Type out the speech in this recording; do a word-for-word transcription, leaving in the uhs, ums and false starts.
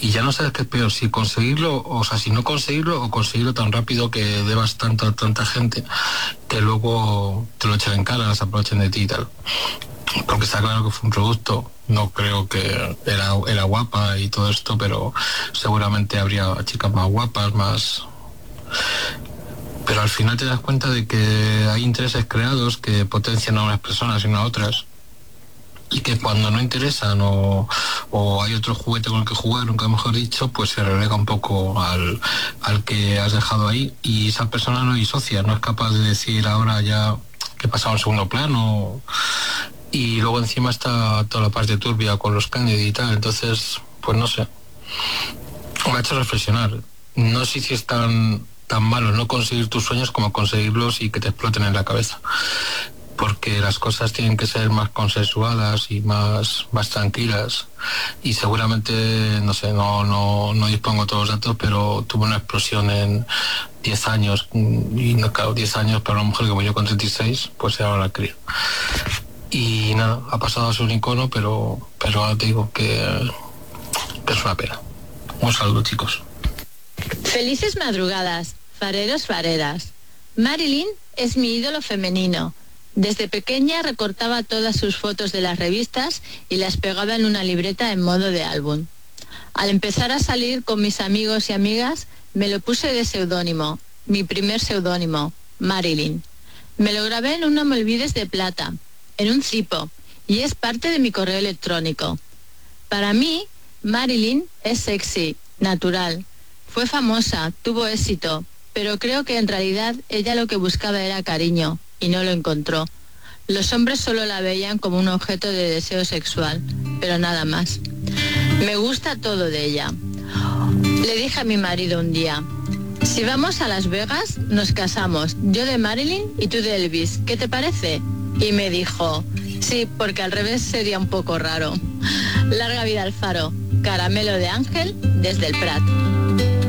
y ya no sabes qué es peor, si conseguirlo, o sea, si no conseguirlo o conseguirlo tan rápido que debas tanto a tanta gente que luego te lo echan en cara, se aprovechen de ti y tal. Porque está claro que fue un producto, no creo que era, era guapa y todo esto, pero seguramente habría chicas más guapas, más... Pero al final te das cuenta de que hay intereses creados que potencian a unas personas y no a otras, y que cuando no interesan o, o hay otro juguete con el que jugar, nunca mejor dicho, pues se relega un poco al, al que has dejado ahí, y esa persona no es socia, no es capaz de decir ahora ya que pasa a un segundo plano. Y luego encima está toda la parte turbia con los Kennedy y tal, entonces, pues no sé. Me ha hecho reflexionar. No sé si es tan, tan malo no conseguir tus sueños como conseguirlos y que te exploten en la cabeza. Porque las cosas tienen que ser más consensuadas y más, más tranquilas. Y seguramente, no sé, no, no, no dispongo todos los datos, pero tuvo una explosión en diez años. Y no, claro, diez años para una mujer como yo con treinta y seis, pues ahora la crío. Y nada, ha pasado a ser un icono, pero, pero ahora te digo que, que es una pena. Un saludo, chicos. Felices madrugadas, fareros, fareras. Marilyn es mi ídolo femenino. Desde pequeña recortaba todas sus fotos de las revistas y las pegaba en una libreta en modo de álbum. Al empezar a salir con mis amigos y amigas, me lo puse de seudónimo, mi primer seudónimo, Marilyn. Me lo grabé en un no me olvides de plata, en un cipo, y es parte de mi correo electrónico. Para mí, Marilyn es sexy, natural. Fue famosa, tuvo éxito, pero creo que en realidad ella lo que buscaba era cariño, y no lo encontró. Los hombres solo la veían como un objeto de deseo sexual, pero nada más. Me gusta todo de ella. Le dije a mi marido un día, si vamos a Las Vegas, nos casamos, yo de Marilyn y tú de Elvis, ¿qué te parece? Y me dijo, sí, porque al revés sería un poco raro. Larga vida al faro, caramelo de ángel desde el Prat.